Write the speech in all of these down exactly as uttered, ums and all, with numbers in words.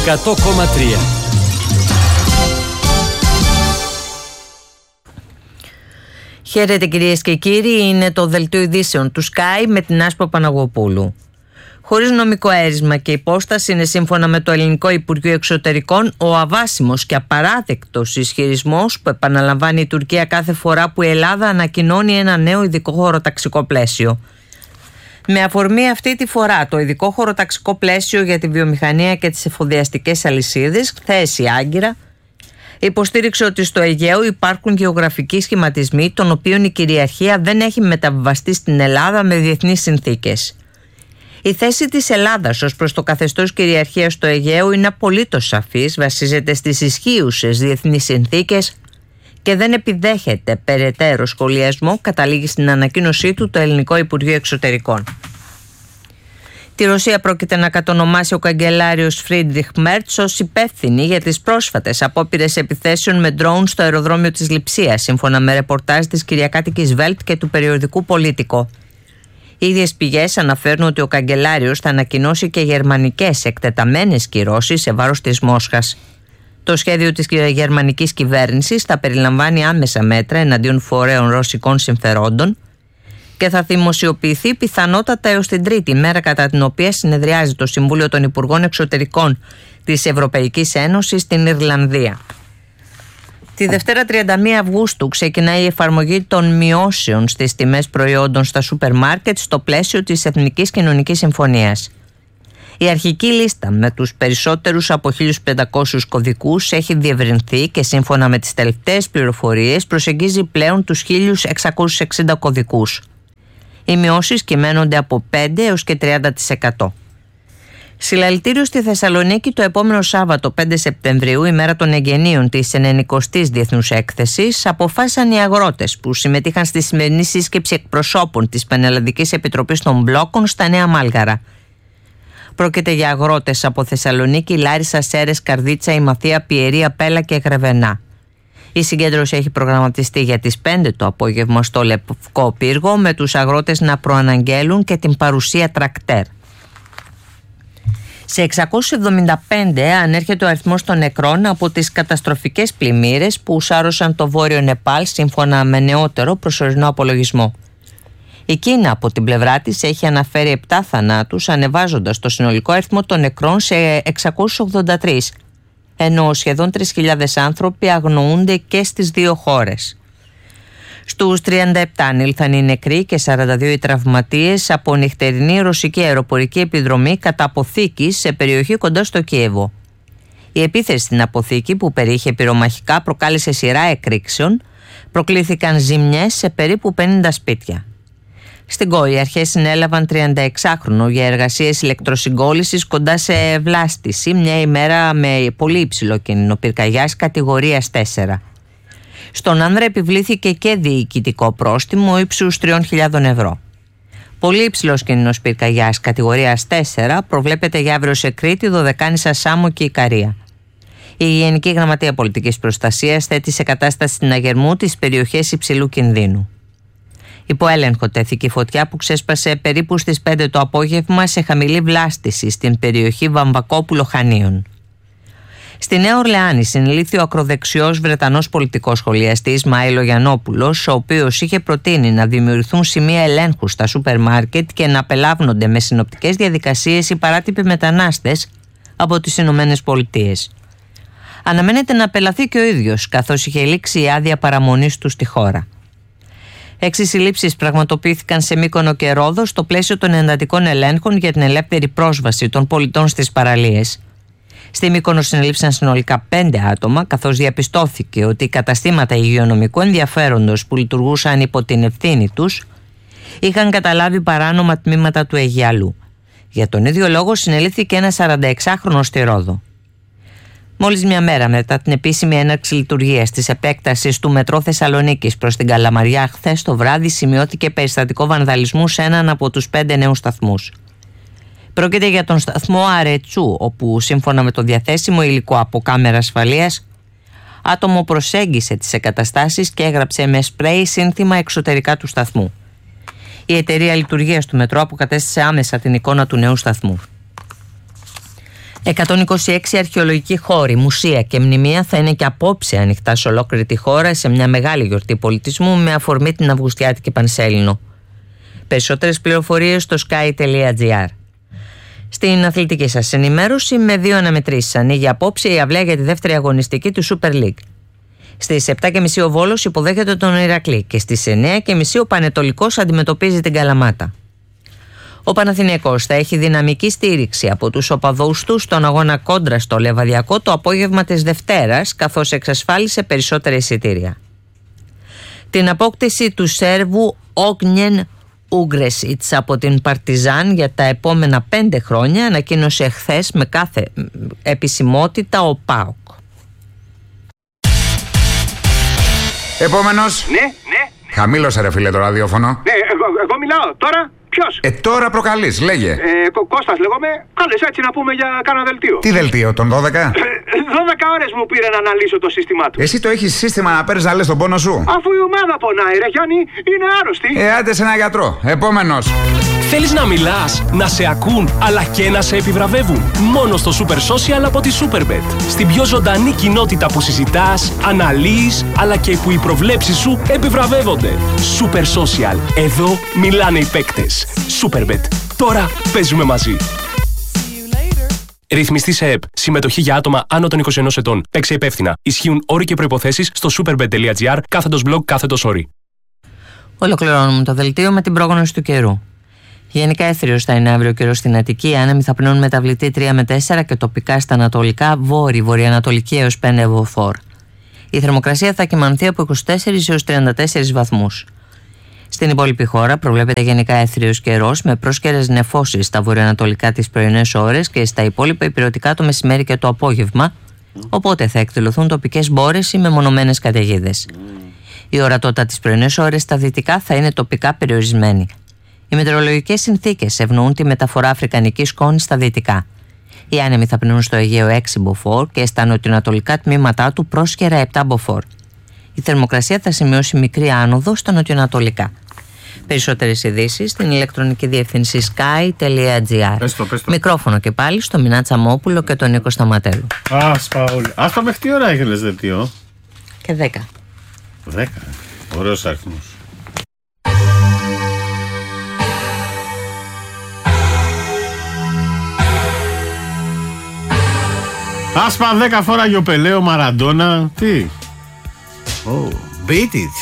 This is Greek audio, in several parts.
εκατό κόμμα τρία. Χαίρετε κυρίες και κύριοι, είναι το δελτίο ειδήσεων του Sky με την Άσπρο Παναγοπούλου. Χωρίς νομικό αίρισμα και υπόσταση, είναι σύμφωνα με το Ελληνικό Υπουργείο Εξωτερικών ο αβάσιμος και απαράδεκτος ισχυρισμός που επαναλαμβάνει η Τουρκία κάθε φορά που η Ελλάδα ανακοινώνει ένα νέο ειδικό χωροταξικό πλαίσιο. Με αφορμή αυτή τη φορά το ειδικό χωροταξικό πλαίσιο για τη βιομηχανία και τις εφοδιαστικές αλυσίδες, χθες η Άγκυρα υποστήριξε ότι στο Αιγαίο υπάρχουν γεωγραφικοί σχηματισμοί των οποίων η κυριαρχία δεν έχει μεταβιβαστεί στην Ελλάδα με διεθνείς συνθήκες. Η θέση της Ελλάδας ως προς το καθεστώς κυριαρχίας στο Αιγαίο είναι απολύτως σαφής, βασίζεται στις ισχύουσες διεθνείς συνθήκες και δεν επιδέχεται περαιτέρω σχολιασμό, καταλήγει στην ανακοίνωσή του το Ελληνικό Υπουργείο Εξωτερικών. Τη Ρωσία πρόκειται να κατονομάσει ο καγκελάριος Φρίντριχ Μέρτς ως υπεύθυνη για τις πρόσφατες απόπειρες επιθέσεων με ντρόουν στο αεροδρόμιο της Λειψίας, σύμφωνα με ρεπορτάζ της κυριακάτικης Welt και του περιοδικού Πολίτικο. Οι ίδιες πηγές αναφέρουν ότι ο καγκελάριος θα ανακοινώσει και γερμανικές εκτεταμένες κυρώσεις σε βάρος της Μόσχας. Το σχέδιο της γερμανικής κυβέρνησης θα περιλαμβάνει άμεσα μέτρα εναντίον φορέων ρωσικών συμφερόντων και θα δημοσιοποιηθεί πιθανότατα έως την Τρίτη, μέρα κατά την οποία συνεδριάζει το Συμβούλιο των Υπουργών Εξωτερικών της Ευρωπαϊκής Ένωσης στην Ιρλανδία. Τη Δευτέρα τριάντα μία Αυγούστου ξεκινάει η εφαρμογή των μειώσεων στις τιμές προϊόντων στα σούπερ μάρκετ στο πλαίσιο της Εθνικής Κοινωνικής Συμφωνίας. Η αρχική λίστα με τους περισσότερους από χίλιους πεντακόσιους κωδικούς έχει διευρυνθεί και σύμφωνα με τις τελευταίες πληροφορίες προσεγγίζει πλέον τους χίλιους εξακόσιους εξήντα κωδικούς. Οι μειώσεις κυμαίνονται από πέντε έως και τριάντα τοις εκατό. Συλλαλητήριο στη Θεσσαλονίκη το επόμενο Σάββατο πέντε Σεπτεμβρίου, ημέρα των εγγενείων της ενενηκοστής Διεθνούς Έκθεσης, αποφάσισαν οι αγρότες που συμμετείχαν στη σημερινή σύσκεψη εκπροσώπων της Πανελλαδικής Επιτροπής των Μπλόκων στα Νέα Μάλγαρα. Πρόκειται για αγρότες από Θεσσαλονίκη, Λάρισα, Σέρρες, Καρδίτσα, Ημαθία, Πιερία, Πέλα και Γρεβενά. Η συγκέντρωση έχει προγραμματιστεί για τις πέντε το απόγευμα στο Λευκό Πύργο, με τους αγρότες να προαναγγέλουν και την παρουσία τρακτέρ. Σε εξακόσιους εβδομήντα πέντε ανέρχεται ο αριθμός των νεκρών από τις καταστροφικές πλημμύρες που σάρωσαν το βόρειο Νεπάλ, σύμφωνα με νεότερο προσωρινό απολογισμό. Η Κίνα από την πλευρά της έχει αναφέρει επτά θανάτους, ανεβάζοντας το συνολικό αριθμό των νεκρών σε εξακόσιους ογδόντα τρεις, ενώ σχεδόν τρεις χιλιάδες άνθρωποι αγνοούνται και στις δύο χώρες. Στους τριάντα επτά ανήλθαν οι νεκροί και σαράντα δύο οι τραυματίες από νυχτερινή ρωσική αεροπορική επιδρομή κατά αποθήκη σε περιοχή κοντά στο Κίεβο. Η επίθεση στην αποθήκη, που περιείχε πυρομαχικά, προκάλεσε σειρά εκρήξεων, προκλήθηκαν ζημιές σε περίπου πενήντα σπίτια. Στην Κόη, οι αρχές συνέλαβαν τριανταεξάχρονο για εργασίες ηλεκτροσυγκόλλησης κοντά σε βλάστηση, μια ημέρα με πολύ υψηλό κίνδυνο πυρκαγιάς κατηγορίας τέσσερα. Στον άνδρα επιβλήθηκε και διοικητικό πρόστιμο ύψους τριών χιλιάδων ευρώ. Πολύ υψηλός κίνδυνος πυρκαγιάς κατηγορίας τέσσερα προβλέπεται για αύριο σε Κρήτη, Δωδεκάνησα, Σάμο και Ικαρία. Η Γενική Γραμματεία Πολιτικής Προστασίας θέτει σε κατάσταση συναγερμού τις περιοχές υψηλού κινδύνου. Υπό έλεγχο τέθηκε η φωτιά που ξέσπασε περίπου στις πέντε το απόγευμα σε χαμηλή βλάστηση στην περιοχή Βαμβακόπουλο Χανίων. Στη Νέα Ορλεάνη συνελήφθη ο ακροδεξιός Βρετανός πολιτικός σχολιαστής Μάιλο Γιαννόπουλος, ο οποίος είχε προτείνει να δημιουργηθούν σημεία ελέγχου στα σούπερ μάρκετ και να απελάβνονται με συνοπτικές διαδικασίες οι παράτυποι μετανάστες από τις Ηνωμένες Πολιτείες. Αναμένεται να απελαθεί και ο ίδιος, καθώς είχε λήξει η άδεια παραμονής του στη χώρα. Έξι συλλήψεις πραγματοποιήθηκαν σε Μύκονο και Ρόδο στο πλαίσιο των εντατικών ελέγχων για την ελεύθερη πρόσβαση των πολιτών στις παραλίες. Στη Μύκονο συνελήφθησαν συνολικά πέντε άτομα, καθώς διαπιστώθηκε ότι οι καταστήματα υγειονομικού ενδιαφέροντος που λειτουργούσαν υπό την ευθύνη τους είχαν καταλάβει παράνομα τμήματα του Αιγιαλού. Για τον ίδιο λόγο συνελήφθηκε ένα σαρανταεξάχρονο στη Ρόδο. Μόλις μια μέρα μετά την επίσημη έναρξη λειτουργίας της επέκτασης του μετρό Θεσσαλονίκης προς την Καλαμαριά, χθες το βράδυ σημειώθηκε περιστατικό βανδαλισμού σε έναν από τους πέντε νέους σταθμούς. Πρόκειται για τον σταθμό Αρετσού, όπου σύμφωνα με το διαθέσιμο υλικό από κάμερα ασφαλείας, άτομο προσέγγισε τις εγκαταστάσεις και έγραψε με σπρέι σύνθημα εξωτερικά του σταθμού. Η εταιρεία λειτουργίας του μετρό αποκατέστησε άμεσα την εικόνα του νέου σταθμού. εκατόν είκοσι έξι αρχαιολογικοί χώροι, μουσεία και μνημεία θα είναι και απόψε ανοιχτά σε ολόκληρη τη χώρα σε μια μεγάλη γιορτή πολιτισμού με αφορμή την Αυγουστιάτικη Πανσέλινο. Περισσότερες πληροφορίες στο sky τελεία gr. Στην αθλητική σας ενημέρωση, με δύο αναμετρήσεις ανοίγει απόψε η αυλαία για τη δεύτερη αγωνιστική του Super League. Στις επτά και μισή ο Βόλος υποδέχεται τον Ηρακλή και στις εννιά και μισή ο Πανετολικός αντιμετωπίζει την Καλαμάτα. Ο Παναθηναϊκός θα έχει δυναμική στήριξη από τους οπαδούς του στον αγώνα κόντρα στο Λεβαδιακό το απόγευμα της Δευτέρας, καθώς εξασφάλισε περισσότερα εισιτήρια. Την απόκτηση του Σέρβου Όγνιεν Ούγκρεσιτς από την Παρτιζάν για τα επόμενα πέντε χρόνια ανακοίνωσε χθες με κάθε επισημότητα ο ΠΑΟΚ. Επόμενος. Ναι, ναι. Χαμήλωσε ρε φίλε το ραδιόφωνο. Ναι, εγώ, εγώ μιλάω. Τώρα ποιος? Ε, τώρα προκαλείς, λέγε. Ε, Κω- Κώστας λέγομαι. Κάλεσε έτσι να πούμε για κάνα δελτίο. Τι δελτίο, τον δώδεκα? Ε, δώδεκα ώρες μου πήρε να αναλύσω το σύστημά του. Εσύ το έχεις σύστημα να παίρνεις να λες τον πόνο σου? Αφού η ομάδα πονάει ρε Γιάννη, είναι άρρωστη. Ε, άντε σε ένα γιατρό. Επόμενος. Θέλεις να μιλάς, να σε ακούν, αλλά και να σε επιβραβεύουν. Μόνο στο Super Social από τη Superbet. Στην πιο ζωντανή κοινότητα που συζητάς, αναλύεις, αλλά και που οι προβλέψεις σου επιβραβεύονται. Super Social. Εδώ μιλάνε οι παίκτες. Superbet. Τώρα παίζουμε μαζί. Ρυθμιστή σε ΕΠ. Συμμετοχή για άτομα άνω των είκοσι ενός ετών. Παίξε υπεύθυνα. Ισχύουν όροι και προϋποθέσεις στο superbet τελεία gr κάθετος blog κάθετος όροι. Ολοκληρώνουμε το δελτίο με την πρόγνωση του καιρού. Γενικά έθριος θα είναι αύριο καιρός στην Αττική, άνεμοι θα πνέουν μεταβλητή τρία με τέσσερα και τοπικά στα ανατολικά βόρη, βορειοανατολική έως πέντε μποφόρ. Η θερμοκρασία θα κυμανθεί από είκοσι τέσσερις έως τριάντα τέσσερις βαθμούς. Στην υπόλοιπη χώρα προβλέπεται γενικά έθριος καιρός με πρόσκαιρες νεφώσεις στα βορειοανατολικά τις πρωινές ώρες και στα υπόλοιπα υπηρετικά το μεσημέρι και το απόγευμα, οπότε θα εκδηλωθούν τοπικές μπόρες ή μεμονωμένες καταιγίδες. Η ορατότητα τις πρωινές ώρες στα δυτικά θα είναι τοπικά περιορισμένη. Οι μετεωρολογικές συνθήκες ευνοούν τη μεταφορά αφρικανικής σκόνης στα δυτικά. Οι άνεμοι θα πνέουν στο Αιγαίο έξι μποφόρ και στα νοτιοανατολικά τμήματά του πρόσκαιρα επτά μποφόρ. Η θερμοκρασία θα σημειώσει μικρή άνοδο στα νοτιοανατολικά. Περισσότερες ειδήσεις στην ηλεκτρονική διεύθυνση sky τελεία gr. Μικρόφωνο και πάλι στο Μινά Τσαμόπουλο και τον Νίκο Σταματέλου. Άσπα όλοι. Άσπα μέχρι τι ώρα έχεις δελτίο? Και δέκα. Δέκα. Ωραίος αριθμός. Άσπα δέκα φοράγει ο Πελέ, ο Μαραντόνα. Τι? Oh, beat it.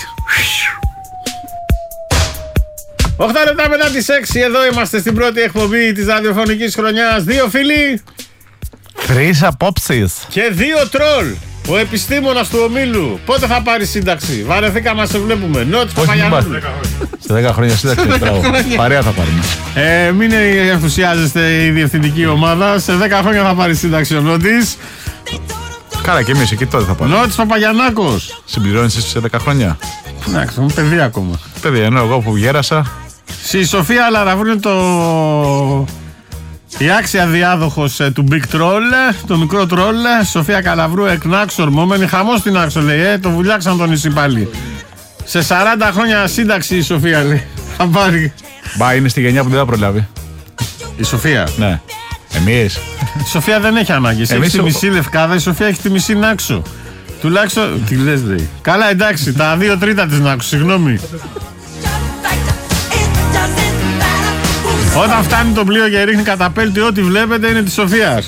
οκτώ λεπτά μετά τις έξι, εδώ είμαστε στην πρώτη εκπομπή της ραδιοφωνικής χρονιάς. Δύο φίλοι. Τρεις απόψεις. Και δύο τρόλ. Ο επιστήμονας του ομίλου. Πότε θα πάρει σύνταξη? Βαρεθήκαμε να σε βλέπουμε. Νότης Παπαγιαννόπουλου. Σε δέκα χρόνια σύνταξη. Παρέα θα πάρουμε. Ε, μην ενθουσιάζεστε η διευθυντική ομάδα. Σε δέκα χρόνια θα πάρει σύνταξη ο Νότης. Καλά, και εμείς εκεί τότε θα πάρουμε. Νότης Παπαγιαννάκος. Συμπληρώνεις εσύ σε δέκα χρόνια. Εντάξει, είμαι παιδί ακόμα. Παιδί, ενώ εγώ που γέρασα. Στη Σοφία Λαραβρού είναι το... η άξια διάδοχος ε, του Big Troll, το μικρό Troll. Σοφία Καλαβρού εκ Νάξο ορμόμενη. Χαμός στην Άξο λέει, ε, το βουλιάξαν τον νησί πάλι. Σε σαράντα χρόνια σύνταξη η Σοφία λέει. Θα πάρει. Μπα, είναι στη γενιά που δεν θα προλάβει. Η Σοφία. Ναι. Εμείς. Η Σοφία δεν έχει ανάγκη. Έχει Εμείς τη ο... μισή Λευκάδα, η Σοφία έχει τη μισή Νάξο. Τουλάχιστον. Τι λες, λέει. Καλά, εντάξει, τα δύο τρίτα της Νάξο, συγγνώμη. Όταν φτάνει το πλοίο και ρίχνει καταπέλτη, ό,τι βλέπετε είναι της Σοφίας.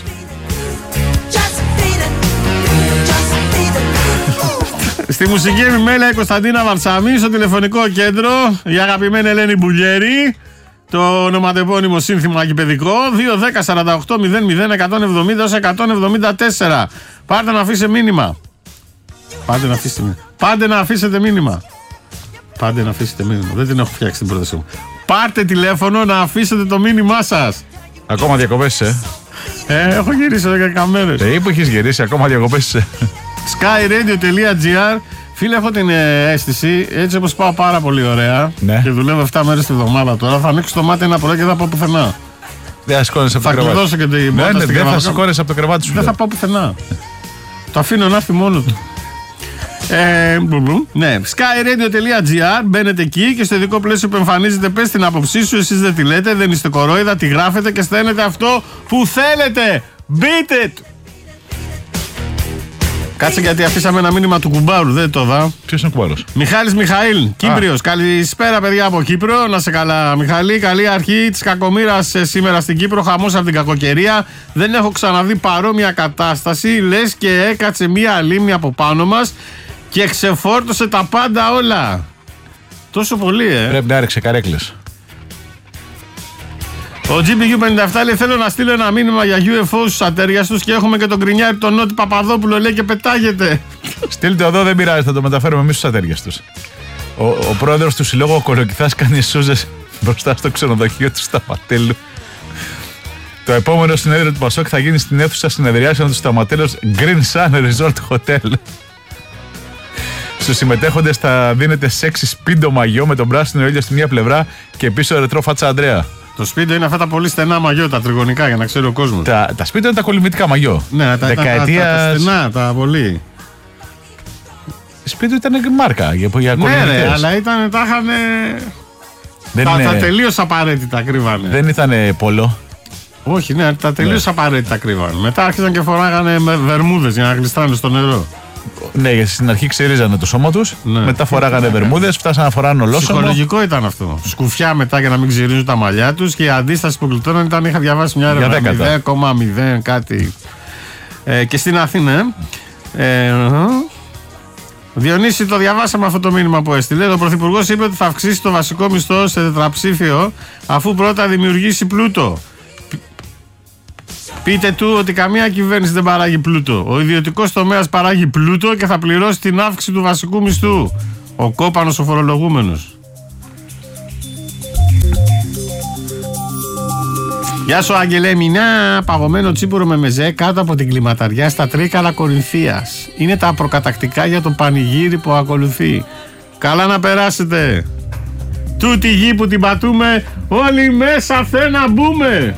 Στη μουσική επιμέλεια η Κωνσταντίνα Βαρσαμή, στο τηλεφωνικό κέντρο η αγαπημένη Ελένη Μπουλιέρη. Το ονοματεπώνυμο σύνθημα αγιπαιδικό δύο δέκα σαράντα οκτώ μηδέν μηδέν εκατόν εβδομήντα έως εκατόν εβδομήντα τέσσερα. Πάρτε να αφήσετε μήνυμα. Πάτε να αφήσετε μήνυμα. Πάτε να αφήσετε μήνυμα. Πάτε να αφήσετε μήνυμα. Δεν την έχω φτιάξει την πρόταση μου. Πάρτε τηλέφωνο να αφήσετε το μήνυμά σας. Ακόμα διακοπές, ε. Ε, έχω γυρίσει εδώ και καμέρες. Ε, ή που έχεις γυρίσει, ακόμα διακοπές, ε. sky radio τελεία gr. Φίλε, έχω την ε, αίσθηση, έτσι όπως πάω πάρα πολύ ωραία, ναι, και δουλεύω επτά μέρες τη βδομάδα τώρα, θα ανοίξω το μάτι ένα πρωί και δεν θα πάω πουθενά. Δεν θα σηκώνεσαι από θα το κρεβάτι. Θα κλειδώσω και την ναι, πόρτα ναι, στην δεν κρεβάτι. θα σηκώνεσαι από το κρεβάτι σου. Δεν θα πάω πουθενά. Το αφήνω να έρθει μόνο του. Ε, ναι, sky radio τελεία gr. Μπαίνετε εκεί και στο ειδικό πλαίσιο που εμφανίζεται, πες την άποψή σου. Εσείς δεν τη λέτε, δεν είστε κορόιδα, τη γράφετε και στέλνετε αυτό που θέλετε. Beat it! Κάτσε γιατί αφήσαμε ένα μήνυμα του κουμπάρου, δεν το δα. Ποιος είναι ο κουμπάρος? Μιχάλης Μιχαήλ, Κύπριος. Καλησπέρα, παιδιά από Κύπρο. Να σε καλά, Μιχαλή. Καλή αρχή της κακομοίρας σήμερα στην Κύπρο. Χαμός από την κακοκαιρία. Δεν έχω ξαναδεί παρόμοια κατάσταση. Λες και έκατσε μία λίμνη από πάνω μας και ξεφόρτωσε τα πάντα όλα. Τόσο πολύ, ε. Πρέπει να ρίξει καρέκλες. Ο τζι μπι γιου πενήντα επτά λέει: θέλω να στείλω ένα μήνυμα για γιου εφ ο στους ατέριαστους και έχουμε και τον γκρινιάρη τον Νότι Παπαδόπουλο, λέει, και πετάγεται. Στείλτε εδώ, δεν πειράζει, θα το μεταφέρουμε εμείς στους ατέριαστους. Ο, ο πρόεδρος του Συλλόγου ο Κολοκυθάς κάνει σούζες μπροστά στο ξενοδοχείο του Σταματέλου. Το επόμενο συνέδριο του Πασόκ θα γίνει στην αίθουσα συνεδριάσεων του Σταματέλου Green Sun Resort Hotel. Στους συμμετέχοντες θα δίνεται σεξι σπίντο μαγιό με τον πράσινο ήλιο στη μία πλευρά και πίσω ρετρό φάτσα Αντρέα. Το σπίτι είναι αυτά τα πολύ στενά μαγιό, τα τριγωνικά, για να ξέρει ο κόσμος. Τα, τα σπίτια είναι τα κολυμβητικά μαγιό. Ναι, τα, Δεκαετίας... τα, τα, τα στενά, τα πολύ. Σπίτι ήταν μάρκα για, για ναι, ρε, αλλά ήταν, τα είχαν. Δεν τα, είναι... τα τελείως απαραίτητα κρύβανε. Δεν ήταν πόλο. Όχι, ναι, τα τελείως ναι. απαραίτητα κρύβανε. Μετά άρχισαν και φοράγανε με βερμούδες για να γλιστράνε στο νερό. Ναι, γιατί στην αρχή ξερίζανε το σώμα τους, ναι. μετά φοράγανε βερμούδες, φτάσανε να φοράνε ολόσωμο. Ψυχολογικό ήταν αυτό. Σκουφιά μετά για να μην ξυρίζουν τα μαλλιά τους και η αντίσταση που γλιτώναν ήταν, είχα διαβάσει μια έρευνα μηδέν κόμμα μηδέν κάτι. Ε, και στην Αθήνα. Ε, Διονύση, το διαβάσαμε αυτό το μήνυμα που έστειλε. Ο Πρωθυπουργός είπε ότι θα αυξήσει το βασικό μισθό σε τετραψήφιο αφού πρώτα δημιουργήσει πλούτο. Πείτε του ότι καμία κυβέρνηση δεν παράγει πλούτο. Ο ιδιωτικός τομέας παράγει πλούτο και θα πληρώσει την αύξηση του βασικού μισθού. Ο κόπανος ο φορολογούμενος. Γεια σου, Άγγελε. Μινά, παγωμένο τσίπουρο με μεζέ κάτω από την κλιματαριά στα Τρίκαλα Κορινθίας. Είναι τα προκατακτικά για το πανηγύρι που ακολουθεί. Καλά να περάσετε. Τούτη γη που την πατούμε, όλοι μέσα θε να μπούμε.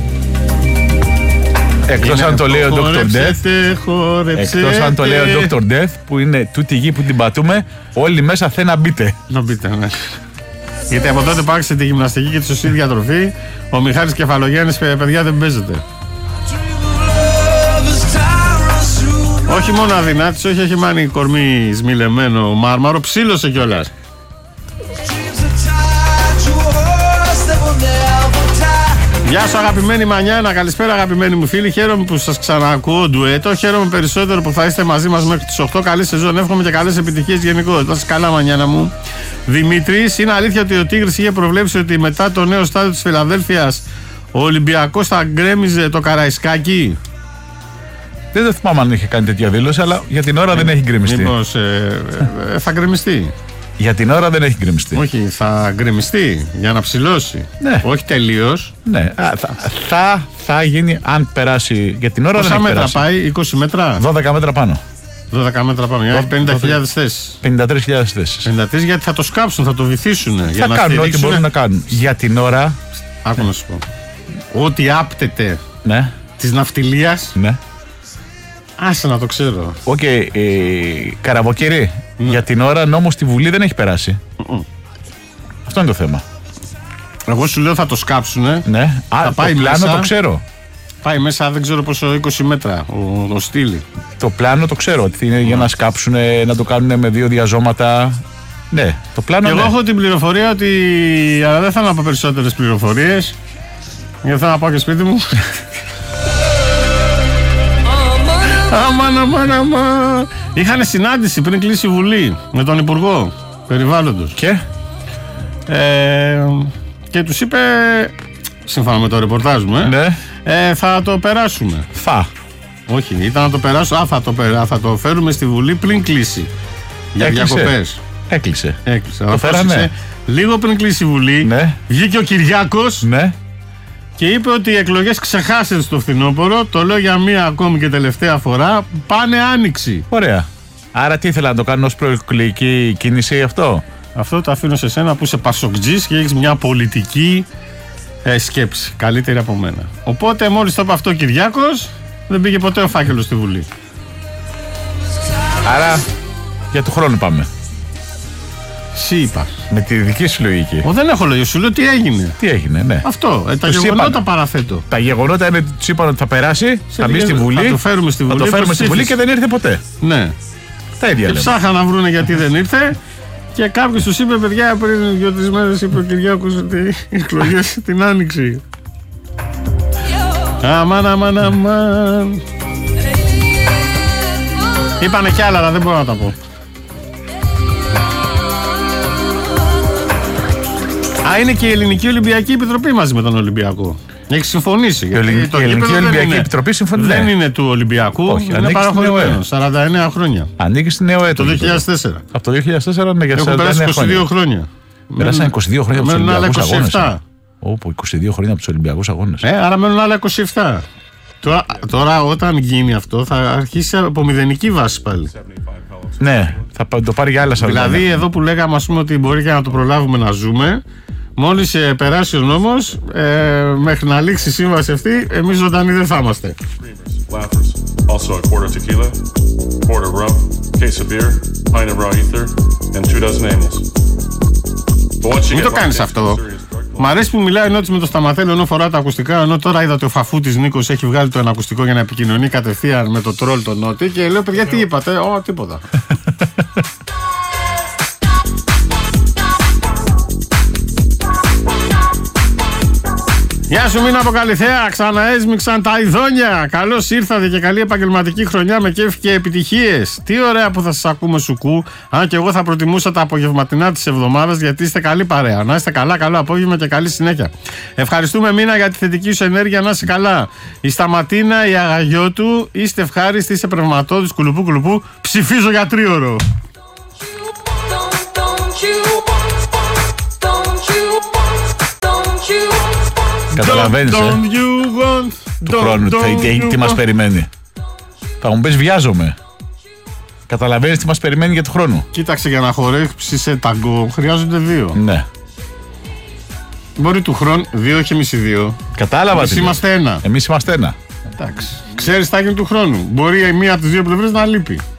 Εκτός αν το λέει ο ντόκτορ Death. Εκτός αν το λέει ο ντόκτορ Death, που είναι τούτη γη που την πατούμε, όλοι μέσα θε να μπείτε. Να μπείτε, ναι. Γιατί από τότε που άρχισε τη γυμναστική και τη σωστή διατροφή, ο Μιχάλης Κεφαλογιάννης, παιδιά, δεν παίζεται. Όχι μόνο αδυνάτης, όχι, έχει μάνει κορμί σμιλεμένο μάρμαρο, ψήλωσε κιόλας. Γεια σου, αγαπημένη Μανιάνα, καλησπέρα αγαπημένοι μου φίλοι. Χαίρομαι που σας ξανακούω ντουέτο. Χαίρομαι περισσότερο που θα είστε μαζί μας μέχρι τις οκτώ. Καλή σεζόν, εύχομαι και καλές επιτυχίες γενικώς. Να σας καλά, Μανιάνα μου. Δημήτρης, είναι αλήθεια ότι ο Τίγρης είχε προβλέψει ότι μετά το νέο στάδιο της Φιλαδέλφειας ο Ολυμπιακός θα γκρέμιζε το Καραϊσκάκι? Δεν το θυμάμαι αν είχε κάνει τέτοια δήλωση, αλλά για την ώρα ε, δεν έχει γκρεμιστεί. Μήπως ε, ε, θα γκρεμιστεί? Για την ώρα δεν έχει γκρεμιστεί. Όχι, θα γκρεμιστεί για να ψηλώσει. Ναι. Όχι τελείως. Ναι, Α, θα, θα, θα γίνει αν περάσει. Για την ώρα. Πόσα δεν έχει μέτρα περάσει. πάει, είκοσι μέτρα? δώδεκα μέτρα πάνω. δώδεκα μέτρα πάνω, για πενήντα χιλιάδες θέσεις. πενήντα τρεις χιλιάδες θέσεις. πενήντα τρεις γιατί θα το σκάψουν, θα το βυθίσουν. Θα για να κάνουν ό,τι μπορούν να κάνουν. Για την ώρα. Άκου να σου πω. Ό,τι άπτεται ναι. της ναυτιλίας. Ναι. Άσε να το ξέρω. Οκ, okay, ε, Καραβοκύρη, mm. για την ώρα νόμος στη Βουλή δεν έχει περάσει. Mm. Αυτό είναι το θέμα. Εγώ σου λέω θα το σκάψουνε. Ναι, θα Α, πάει το πλάνο μέσα, το ξέρω. Πάει μέσα, δεν ξέρω πόσο, είκοσι μέτρα ο, ο στήλι. Το πλάνο το ξέρω, ότι είναι mm. για να σκάψουνε, να το κάνουν με δύο διαζώματα. Ναι, το πλάνο. Και ναι. εγώ έχω την πληροφορία ότι. Αλλά δεν θέλω να πω περισσότερες πληροφορίες. Γιατί θέλω να πάω και σπίτι μου. Αμάν, αμάν, αμάν. Είχανε συνάντηση πριν κλείσει η Βουλή με τον Υπουργό Περιβάλλοντος. Και, ε, και τους είπε, σύμφωνα με το ρεπορτάζ μου, ε, ναι. ε, θα το περάσουμε. Θα. Όχι, ήταν να το περάσουμε. Α, θα το, περα, θα το φέρουμε στη Βουλή πριν κλείσει. Για διακοπές. Έκλεισε. Έκλεισε. Το φέρανε. Λίγο πριν κλείσει η Βουλή, ναι. βγήκε ο Κυριάκος. Ναι. Και είπε ότι οι εκλογές ξεχάσετε στο φθινόπωρο, το λέω για μία ακόμη και τελευταία φορά, πάνε άνοιξη. Ωραία. Άρα τι ήθελα να το κάνω ως προεκλογική κίνηση αυτό? Αυτό το αφήνω σε σένα που είσαι πασοκτζής και έχεις μια πολιτική ε, σκέψη, καλύτερη από μένα. Οπότε μόλις το είπε αυτό ο Κυριάκος, δεν πήγε ποτέ ο φάκελος στη Βουλή. Άρα για του χρόνου πάμε. Εσύ είπα. Με τη δική σου λογική. Ο, δεν έχω λόγια, σου λέω τι έγινε. Τι έγινε, ναι. Αυτό. Ε, τα Τους γεγονότα είπαν. παραθέτω. Τα γεγονότα είναι ότι του είπαν ότι θα περάσει, θα μπει στη Βουλή. Θα το φέρουμε στη Βουλή. Θα το φέρουμε στη Βουλή και δεν ήρθε ποτέ. Ναι. Τα ίδια λέμε. Ψάχα να βρούνε γιατί δεν ήρθε. Και κάποιος τους είπε, παιδιά, πριν δύο-τρεις μέρες είπε ο Κυριάκος ότι οι εκλογές την Άνοιξη. Αμάν, αμάν, αμάν. Είπανε κι άλλα, αλλά δεν μπορώ να τα πω. Α, είναι και η Ελληνική Ολυμπιακή Επιτροπή μαζί με τον Ολυμπιακό. Έχει συμφωνήσει. Η, Ελληνική, η Ελληνική Ολυμπιακή Επιτροπή συμφωνεί. Δεν είναι του Ολυμπιακού. Όχι, είναι παραχωρημένο. σαράντα εννέα χρόνια. Ανήκει στη νέο έτος. Το δύο χιλιάδες τέσσερα. Από το δύο χιλιάδες τέσσερα ναι, για Έχουν περάσει είκοσι δύο χρόνια. Πέρασαν είκοσι δύο χρόνια από τους Ολυμπιακούς Αγώνες. Όπου είκοσι δύο χρόνια από τους Ολυμπιακούς Αγώνες. Ε, άρα μένουν άλλα είκοσι επτά. Τώρα, τώρα όταν γίνει αυτό θα αρχίσει από μηδενική βάση πάλι. Ναι, θα το πάρει για άλλα σαράντα. Δηλαδή εδώ που λέγαμε ας πούμε ότι μπορεί και να το προλάβουμε να ζούμε, μόλις ε, περάσει ο νόμος, ε, μέχρι να λήξει η σύμβαση αυτή, εμείς ζωντανοί δεν θα είμαστε. Also a quarter tequila, quarter rum, case of beer, pint of raw ether, and two dozen amyls. Μην το κάνεις αυτό. Μ' αρέσει που μιλάει ενώ με το Σταματέλο ενώ φορά τα ακουστικά. Ενώ τώρα είδα ότι ο Φαφούτης Νίκος έχει βγάλει το ένα ακουστικό για να επικοινωνεί κατευθείαν με το τρόλ τον Νότι. Και λέω, παιδιά, τι είπατε? Ω, τίποτα. Γεια σου, Μίνα από Καλιθέα. Ξαναέσμιξαν τα ειδόνια. Καλώς ήρθατε και καλή επαγγελματική χρονιά με κέφι και επιτυχίες. Τι ωραία που θα σας ακούμε, Σουκού. Αν και εγώ θα προτιμούσα τα απογευματινά της εβδομάδας, γιατί είστε καλή παρέα. Να είστε καλά, καλό απόγευμα και καλή συνέχεια. Ευχαριστούμε, Μίνα, για τη θετική σου ενέργεια. Να είσαι καλά. Η Σταματίνα, η Αγαγιώτου, είστε ευχάριστοι, είστε πνευματώδης, κουλουπού κουλουπού. Ψηφίζω για τρίωρο. Καταλαβαίνεις, ε, του χρόνου τι μας περιμένει. Θα μου πεις βιάζομαι. Καταλαβαίνεις τι μας περιμένει για του χρόνου. Κοίταξε, για να χορέψεις σε ταγκό χρειάζονται δύο. Ναι. Μπορεί του χρόνου δύο, όχι εμείς οι δύο. Κατάλαβα. Εμείς είμαστε ένα. Εμείς είμαστε ένα. Εντάξει. Ξέρεις τι θα γίνει του χρόνου. Μπορεί η μία από τις δύο πλευρές να λείπει.